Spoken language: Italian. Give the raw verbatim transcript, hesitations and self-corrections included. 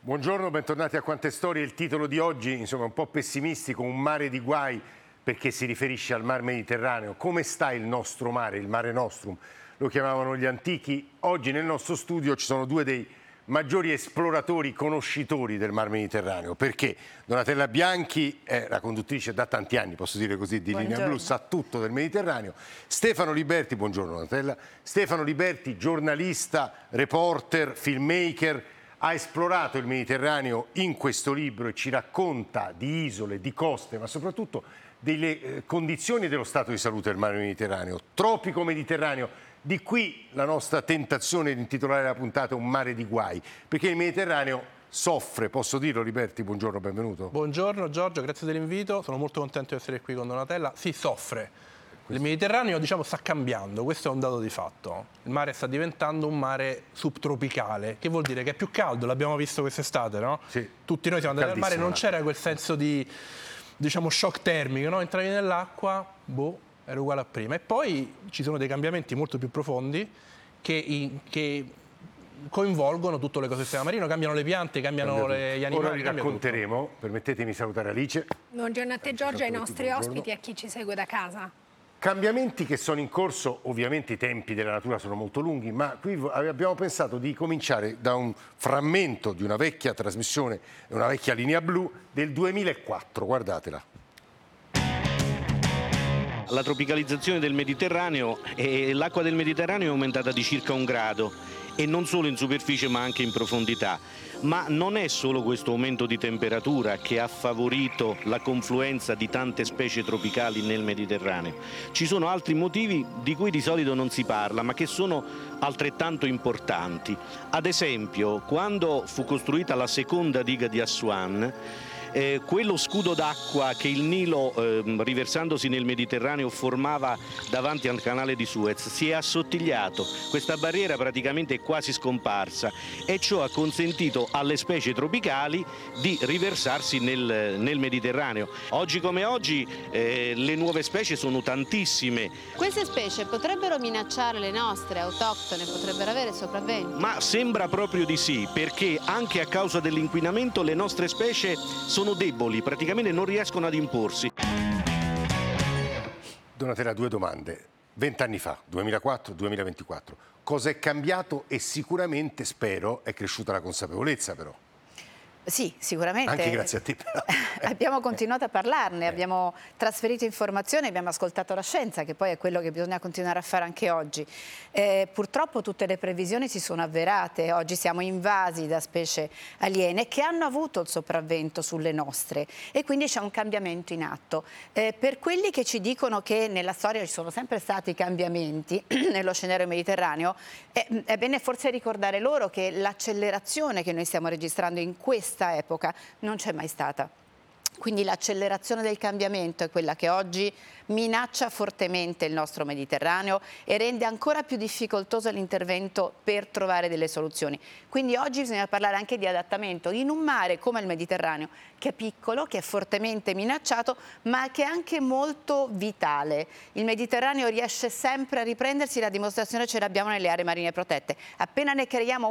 Buongiorno, bentornati a Quante Storie. Il titolo di oggi, insomma, è un po' pessimistico, un mare di guai, perché si riferisce al Mar Mediterraneo. Come sta il nostro mare, il Mare Nostrum? Lo chiamavano gli antichi. Oggi nel nostro studio ci sono due dei maggiori esploratori, conoscitori del Mar Mediterraneo. Perché Donatella Bianchi è la conduttrice da tanti anni, posso dire così, di Linea Blu, sa tutto del Mediterraneo. Stefano Liberti, buongiorno Donatella. Stefano Liberti, giornalista, reporter, filmmaker, ha esplorato il Mediterraneo in questo libro e ci racconta di isole, di coste, ma soprattutto delle eh, condizioni dello stato di salute del mare Mediterraneo. Tropico Mediterraneo, di qui la nostra tentazione di intitolare la puntata Un mare di guai, perché il Mediterraneo soffre, posso dirlo Liberti? Buongiorno, benvenuto. Buongiorno Giorgio, grazie dell'invito, sono molto contento di essere qui con Donatella. Si soffre. Il Mediterraneo, diciamo, sta cambiando, questo è un dato di fatto. Il mare sta diventando un mare subtropicale, che vuol dire che è più caldo, l'abbiamo visto quest'estate, no? Sì. Tutti noi siamo andati al mare, non c'era quel senso di, diciamo, shock termico, no? Entravi nell'acqua, boh, era uguale a prima. E poi ci sono dei cambiamenti molto più profondi che, in, che coinvolgono tutto l'ecosistema marino, cambiano le piante, cambiano le, gli animali. Ora li racconteremo, tutto. Permettetemi di salutare Alice. Buongiorno a te Giorgio, ai nostri ospiti e a chi ci segue da casa. Cambiamenti che sono in corso, ovviamente i tempi della natura sono molto lunghi, ma qui abbiamo pensato di cominciare da un frammento di una vecchia trasmissione, una vecchia Linea Blu del duemilaquattro, guardatela. La tropicalizzazione del Mediterraneo e l'acqua del Mediterraneo è aumentata di circa un grado e non solo in superficie ma anche in profondità. Ma non è solo questo aumento di temperatura che ha favorito la confluenza di tante specie tropicali nel Mediterraneo. Ci sono altri motivi di cui di solito non si parla ma che sono altrettanto importanti. Ad esempio, quando fu costruita la seconda diga di Assuan, Eh, quello scudo d'acqua che il Nilo, eh, riversandosi nel Mediterraneo, formava davanti al canale di Suez, si è assottigliato. Questa barriera praticamente è quasi scomparsa e ciò ha consentito alle specie tropicali di riversarsi nel, nel Mediterraneo. Oggi come oggi eh, le nuove specie sono tantissime. Queste specie potrebbero minacciare le nostre autoctone, potrebbero avere sopravvento? Ma sembra proprio di sì, perché anche a causa dell'inquinamento le nostre specie sono deboli, praticamente non riescono ad imporsi. Donatella, due domande. Vent'anni fa, duemilaquattro duemilaventiquattro, cosa è cambiato? E sicuramente, spero, è cresciuta la consapevolezza però. Sì, sicuramente. Anche grazie a te. Abbiamo continuato a parlarne, eh. abbiamo trasferito informazioni, abbiamo ascoltato la scienza, che poi è quello che bisogna continuare a fare anche oggi. Eh, purtroppo tutte le previsioni si sono avverate, oggi siamo invasi da specie aliene che hanno avuto il sopravvento sulle nostre e quindi c'è un cambiamento in atto. Eh, per quelli che ci dicono che nella storia ci sono sempre stati cambiamenti nello scenario mediterraneo, eh, è bene forse ricordare loro che l'accelerazione che noi stiamo registrando in questa epoca non c'è mai stata. Quindi l'accelerazione del cambiamento è quella che oggi minaccia fortemente il nostro Mediterraneo e rende ancora più difficoltoso l'intervento per trovare delle soluzioni. Quindi oggi bisogna parlare anche di adattamento in un mare come il Mediterraneo, che è piccolo, che è fortemente minacciato, ma che è anche molto vitale. Il Mediterraneo riesce sempre a riprendersi, la dimostrazione ce l'abbiamo nelle aree marine protette. Appena ne creiamo